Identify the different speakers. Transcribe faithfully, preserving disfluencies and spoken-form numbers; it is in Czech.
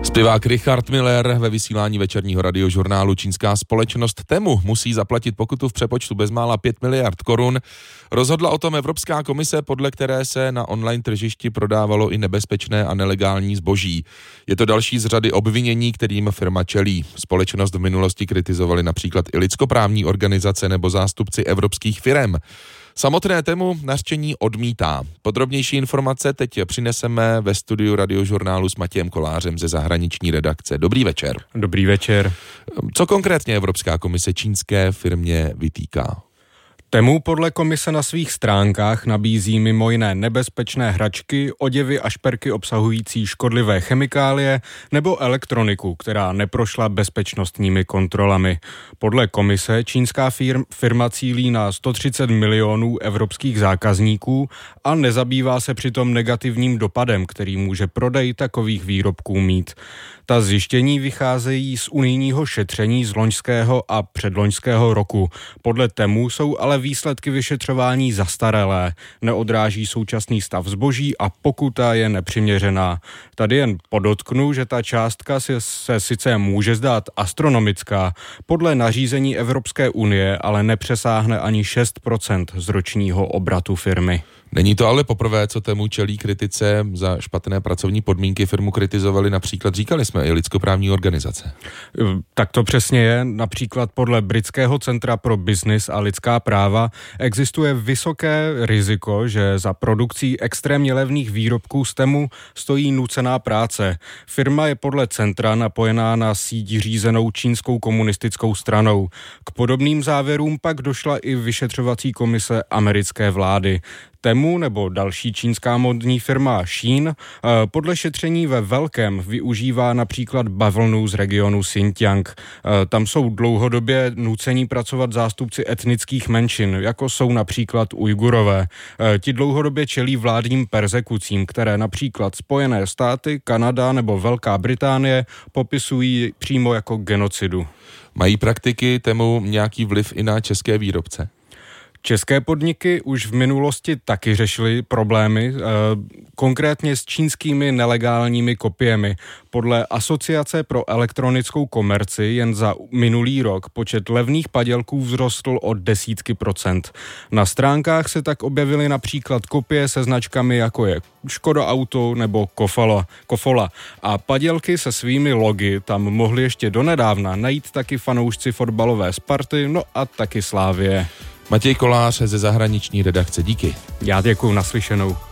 Speaker 1: Zpěvák Richard Miller ve vysílání večerního radiožurnálu. Čínská společnost Temu musí zaplatit pokutu v přepočtu bezmála pět miliard korun. Rozhodla o tom Evropská komise, podle které se na online tržišti prodávalo i nebezpečné a nelegální zboží. Je to další z řady obvinění, kterým firma čelí. Společnost v minulosti kritizovali například i lidskoprávní organizace nebo zástupci evropských firem. Samotné Temu nařčení odmítá. Podrobnější informace teď přineseme ve studiu radiožurnálu s Matějem Kolářem ze zahraniční redakce. Dobrý večer.
Speaker 2: Dobrý večer.
Speaker 1: Co konkrétně Evropská komise čínské firmě vytýká?
Speaker 2: Temu podle komise na svých stránkách nabízí mimo jiné nebezpečné hračky, oděvy a šperky obsahující škodlivé chemikálie nebo elektroniku, která neprošla bezpečnostními kontrolami. Podle komise čínská firma cílí na sto třicet milionů evropských zákazníků a nezabývá se přitom negativním dopadem, který může prodej takových výrobků mít. Ta zjištění vycházejí z unijního šetření z loňského a předloňského roku. Podle Temu jsou ale výsledky vyšetřování zastaralé, neodráží současný stav zboží a pokuta je nepřiměřená. Tady jen podotknu, že ta částka se, se sice může zdát astronomická, podle nařízení Evropské unie ale nepřesáhne ani šest procent z ročního obratu firmy.
Speaker 1: Není to ale poprvé, co Temu čelí kritice za špatné pracovní podmínky. Firmu kritizovali například, říkali jsme, i lidskoprávní organizace.
Speaker 2: Tak to přesně je. Například podle Britského centra pro biznis a lidská práva existuje vysoké riziko, že za produkcí extrémně levných výrobků z Temu stojí nucená práce. Firma je podle centra napojená na síť řízenou čínskou komunistickou stranou. K podobným závěrům pak došla i vyšetřovací komise americké vlády. Temu nebo další čínská modní firma Shein podle šetření ve velkém využívá například bavlnu z regionu Xinjiang. Tam jsou dlouhodobě nucení pracovat zástupci etnických menšin, jako jsou například Ujgurové. Ti dlouhodobě čelí vládním perzekucím, které například Spojené státy, Kanada nebo Velká Británie popisují přímo jako genocidu.
Speaker 1: Mají praktiky Temu nějaký vliv i na české výrobce?
Speaker 2: České podniky už v minulosti taky řešily problémy, eh, konkrétně s čínskými nelegálními kopiemi. Podle Asociace pro elektronickou komerci jen za minulý rok počet levných padělků vzrostl o desítky procent. Na stránkách se tak objevily například kopie se značkami jako je Škoda Auto nebo Kofala, Kofola. A padělky se svými logy tam mohli ještě donedávna najít taky fanoušci fotbalové Sparty, no a taky Slávie.
Speaker 1: Matěj Kolář ze zahraniční redakce, díky.
Speaker 2: Já děkuju, naslyšenou.